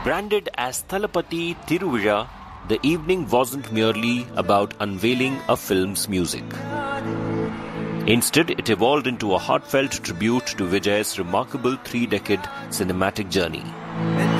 Branded as Thalapathy Thiruvizha, the evening wasn't merely about unveiling a film's music. Instead, it evolved into a heartfelt tribute to Vijay's remarkable 3-decade cinematic journey.